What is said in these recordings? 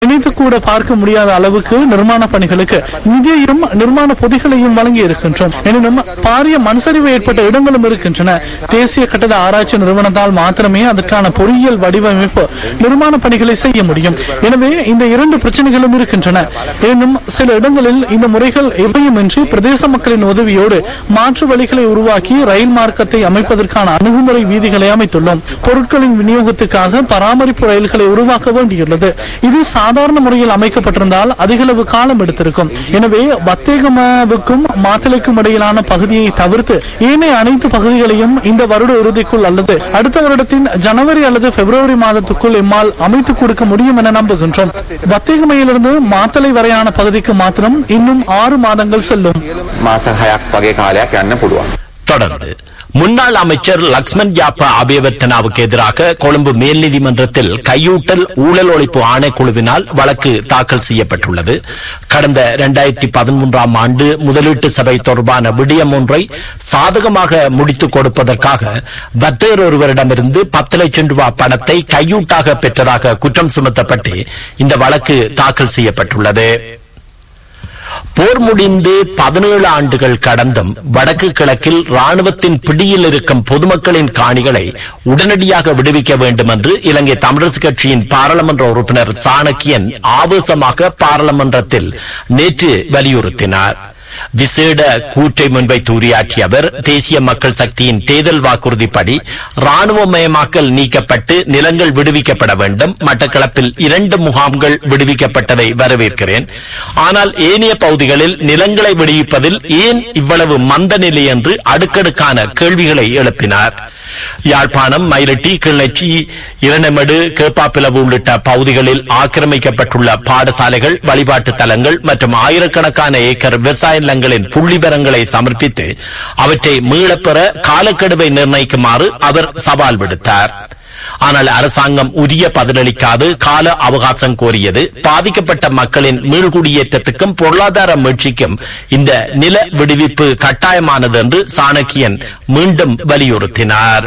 நினைத்து கூட பார்க்க முடியாத அளவுக்கு நிர்மாண பணிகளுக்கு நிதியையும் நிர்மாண பொதிகளையும் வழங்கி இருக்கின்றோம். எனினும் பாரிய மண்சரிவு ஏற்பட்ட இடங்களும் இருக்கின்றன. தேசிய கட்டட ஆராய்ச்சி நிறுவனத்தால் மாத்திரமே அதற்கான பொறியியல் வடிவமைப்பு நிர்மாண பணிகளை செய்ய முடியும். எனவே இந்த இரண்டு பிரச்சனைகளும் இருக்கின்றன. எனினும் சில இடங்களில் இந்த முறைகள் எவையுமின்றி பிரதேச மக்களின் உதவியோடு மாற்று வழிகளை உருவாக்கி ரயில் மார்க்கத்தை அமைப்பதற்கான அணுகுமுறை வீதிகளை அமைத்துள்ளோம். பொருட்களின் விநியோகத்துக்காக பராமரிப்பு ரயில்களை உருவாக்க வேண்டியுள்ளது. இது சாதாரண முறையில் அமைக்கப்பட்டிருந்தால் அதிகளவு காலம் எடுத்திருக்கும். எனவே வத்தேகமாவுக்கும் மாத்தளைக்கும் இடையிலான பகுதியை தவிர்த்து ஏனைய அனைத்து பகுதிகளையும் இந்த வருட இறுதிக்குள் அல்லது அடுத்த வருடத்தின் ஜனவரி அல்லது பிப்ரவரி மாதத்துக்குள் எம்மால் அமைத்துக் கொடுக்க முடியும் என நம்புகின்றோம். வத்தேகமையிலிருந்து மாத்தளை வரையான பகுதிக்கு மாத்திரம் இன்னும் 6 மாதங்கள் செல்லும். தொடர்ந்து முன்னாள் அமைச்சர் லக்ஷ்மன் யாப்பா அபேவர்த்தனாவுக்கு எதிராக கொழும்பு மேல் நீதிமன்றத்தில் கையூட்டல் ஊழல் ஒழிப்பு ஆணைக்குழுவினால் வழக்கு தாக்கல் செய்யப்பட்டுள்ளது. கடந்த 2013 ஆண்டு முதலீட்டு சபை தொடர்பான விடயம் ஒன்றை சாதகமாக முடித்துக் கொடுப்பதற்காக வர்த்தகர் ஒருவரிடமிருந்து 10 லட்சம் ரூபாய் பணத்தை கையூட்டாக பெற்றதாக குற்றம் சுமத்தப்பட்டு இந்த வழக்கு தாக்கல் செய்யப்பட்டுள்ளது. போர் முடிந்து 17 ஆண்டுகள் கடந்தும் வடக்கு கிழக்கில் ராணுவத்தின் பிடியில் இருக்கும் பொதுமக்களின் காணிகளை உடனடியாக விடுவிக்க வேண்டும் என்று இலங்கை தமிழரசு கட்சியின் பாராளுமன்ற உறுப்பினர் சாணக்கியன் ஆவேசமாக பாராளுமன்றத்தில் நேற்று வலியுறுத்தினார். விசேட கூற்றை முன்வைத்து உரையாற்றிய அவர் தேசிய மக்கள் சக்தியின் தேர்தல் வாக்குறுதிப்படி ராணுவமயமாக்கல் நீக்கப்பட்டு நிலங்கள் விடுவிக்கப்பட வேண்டும். மட்டக்களப்பில் 2 முகாம்கள் விடுவிக்கப்பட்டதை வரவேற்கிறேன். ஆனால் ஏனைய பகுதிகளில் நிலங்களை விடுவிப்பதில் ஏன் இவ்வளவு மந்த நிலை என்று அடுக்கடுக்கான கேள்விகளை எழுப்பினார். யாழ்ப்பாணம், மயிலட்டி, கிளிநொச்சி, இரணைமடு, கேப்பாப்பிலவு உள்ளிட்ட பகுதிகளில் ஆக்கிரமிக்கப்பட்டுள்ள பாடசாலைகள், வழிபாட்டு தலங்கள் மற்றும் ஆயிரக்கணக்கான ஏக்கர் விவசாய நிலங்களின் புள்ளிபரங்களை சமர்ப்பித்து அவற்றை மீளப்பெற காலக்கெடுவை நிர்ணயிக்குமாறு அவர் சவால் விடுத்தார். ஆனால் அரசாங்கம் உரிய பதிலளிக்காது கால அவகாசம் கோரியது. பாதிக்கப்பட்ட மக்களின் மீள்குடியேற்றத்துக்கும் பொருளாதார மீட்சிக்கும் இந்த நில விடுவிப்பு கட்டாயமானது என்று சாணக்கியன் மீண்டும் வலியுறுத்தினார்.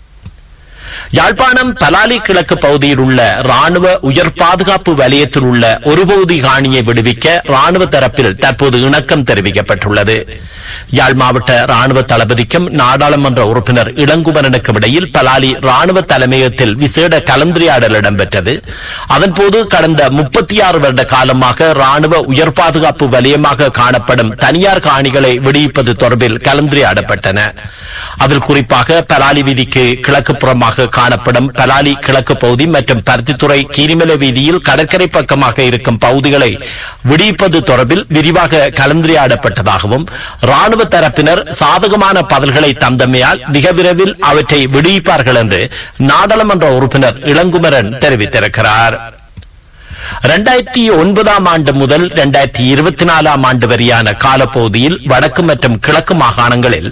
யாழ்ப்பாணம் பலாலி கிழக்கு பகுதியில் உள்ள ராணுவ உயர் பாதுகாப்பு வலயத்தில் உள்ள ஒரு பகுதி காணியை விடுவிக்க ராணுவ தரப்பில் தற்போது இணக்கம் தெரிவிக்கப்பட்டுள்ளது. யாழ் மாவட்ட ராணுவ தளபதிக்கும் நாடாளுமன்ற உறுப்பினர் இளங்குமரனுக்கும் இடையில் பலாலி ராணுவ தலைமையகத்தில் விசேட கலந்துரையாடல் இடம்பெற்றது. அதன்போது கடந்த 36 வருட காலமாக ராணுவ உயர் பாதுகாப்பு வலயமாக காணப்படும் தனியார் காணிகளை விடுவிப்பது தொடர்பில் கலந்துரையாடப்பட்டன. அதில் குறிப்பாக பலாலி வீதிக்கு கிழக்கு புறமாக காணப்படும் பலாலி கிழக்கு பகுதி மற்றும் பருத்தித்துறை கீரிமலை வீதியில் கடற்கரை பக்கமாக இருக்கும் பகுதிகளை விடுவிப்பது தொடர்பில் விரிவாக கலந்துரையாடப்பட்டதாகவும் ராணுவ தரப்பினர் சாதகமான பதில்களை தந்தமையால் மிக விரைவில் அவற்றை விடுவிப்பார்கள் என்று நாடாளுமன்ற உறுப்பினர் இளங்குமரன் தெரிவித்திருக்கிறார். 2009 ஆண்டு முதல் 2024 ஆண்டு வரையான காலப்பகுதியில் வடக்கு மற்றும் கிழக்கு மாகாணங்களில்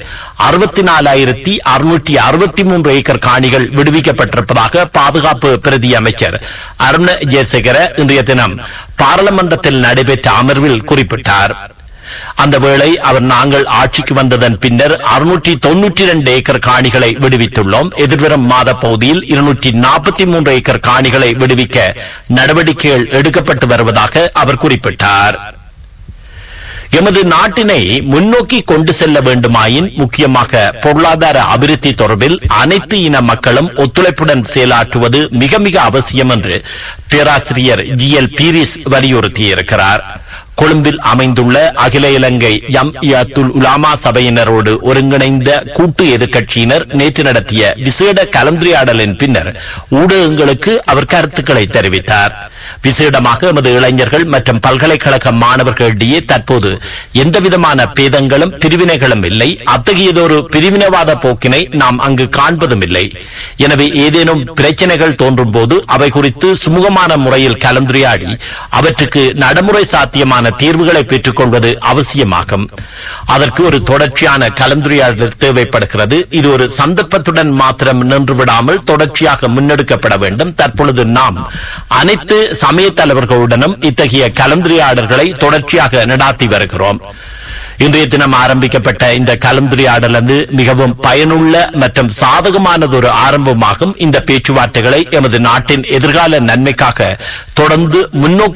64,663 ஏக்கர் காணிகள் விடுவிக்கப்பட்டிருப்பதாக பாதுகாப்பு பிரதி அமைச்சர் அருண ஜெயசேகர இன்றைய தினம் பாராளுமன்றத்தில் நடைபெற்ற அமர்வில் குறிப்பிட்டார். அந்த வேளை அவர் நாங்கள் ஆட்சிக்கு வந்ததன் பின்னர் 692 ஏக்கர் காணிகளை விடுவித்துள்ளோம். எதிர்வரும் மாத பகுதியில் 243 ஏக்கர் காணிகளை விடுவிக்க நடவடிக்கைகள் எடுக்கப்பட்டு வருவதாக அவர் குறிப்பிட்டார். எமது நாட்டினை முன்னோக்கி கொண்டு செல்ல வேண்டுமாயின் முக்கியமாக பொருளாதார அபிவிருத்தி தொடர்பில் அனைத்து இன மக்களும் ஒத்துழைப்புடன் செயலாற்றுவது மிக மிக அவசியம் என்று பேராசிரியர் GL பீரிஸ் வலியுறுத்தியிருக்கிறார். கொழும்பில் அமைந்துள்ள அகில இலங்கை ஜம்இய்யத்துல் உலமா சபையினரோடு ஒருங்கிணைந்த கூட்டு எதிர்க்கட்சியினர் நேற்று நடத்திய விசேட கலந்துரையாடலின் பின்னர் ஊடகங்களுக்கு அவர் கருத்துக்களை தெரிவித்தார். விசேடமாக எமது இளைஞர்கள் மற்றும் பல்கலைக்கழக மாணவர்களிடையே தற்போது எந்தவிதமான பேதங்களும் பிரிவினைகளும் இல்லை. அத்தகையதொரு பிரிவினைவாத போக்கினை நாம் அங்கு காண்பதும் இல்லை. எனவே ஏதேனும் பிரச்சனைகள் தோன்றும் போது அவை குறித்து சுமூகமான முறையில் கலந்துரையாடி அவற்றுக்கு நடைமுறை சாத்தியமான தீர்வுகளை பெற்றுக் கொள்வது அவசியமாகும். அதற்கு ஒரு தொடர்ச்சியான கலந்துரையாடல் தேவைப்படுகிறது. இது ஒரு சந்தர்ப்பத்துடன் மாத்திரம் நின்றுவிடாமல் தொடர்ச்சியாக முன்னெடுக்கப்பட வேண்டும். தற்பொழுது நாம் அனைத்து சமய தலைவர்களுடனும் இத்தகைய கலந்துரையாடல்களை தொடர்ச்சியாக நடாத்தி வருகிறோம். இன்றைய தினம் ஆரம்பிக்கப்பட்ட இந்த கலந்துரையாடல் மிகவும் பயனுள்ள மற்றும் சாதகமானதொரு ஆரம்பமாகும். இந்த பேச்சுவார்த்தைகளை எமது நாட்டின் எதிர்கால நன்மைக்காக தொடர்ந்து முன்னோக்கி